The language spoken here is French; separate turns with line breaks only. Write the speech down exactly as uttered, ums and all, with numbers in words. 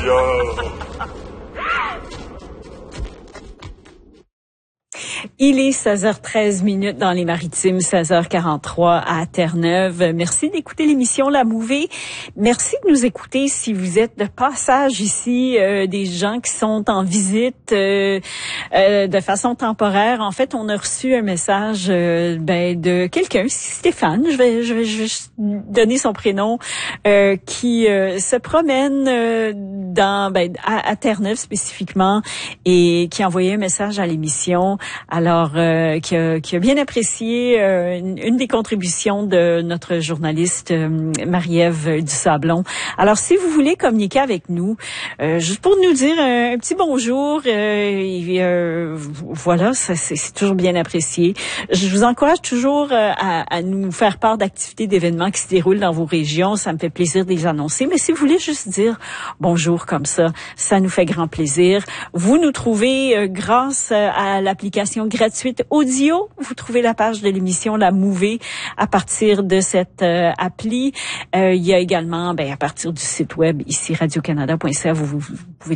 Il est seize heures treize minutes dans les Maritimes, seize heures quarante-trois à Terre-Neuve. Merci d'écouter l'émission La Mouvée. Merci de nous écouter si vous êtes de passage ici, euh, des gens qui sont en visite euh, euh, de façon temporaire. En fait, on a reçu un message euh, ben, de quelqu'un, Stéphane, je vais, je vais, je vais donner son prénom, euh, qui euh, se promène euh, dans ben, à, à Terre-Neuve spécifiquement et qui a envoyé un message à l'émission. Alors, euh, qui, a, qui a bien apprécié euh, une, une des contributions de notre journaliste euh, Marie-Ève Dusablon. Alors, si vous voulez communiquer avec nous, euh, juste pour nous dire un, un petit bonjour, euh, et, euh, voilà, ça, c'est, c'est toujours bien apprécié. Je vous encourage toujours euh, à, à nous faire part d'activités, d'événements qui se déroulent dans vos régions. Ça me fait plaisir de les annoncer. Mais si vous voulez juste dire bonjour comme ça, ça nous fait grand plaisir. Vous nous trouvez euh, grâce à l'application gratuite audio. Vous trouvez la page de l'émission La Mouvée à partir de cette euh, appli. Euh, il y a également, ben, à partir du site web ici radio canada point c a, vous, vous, vous pouvez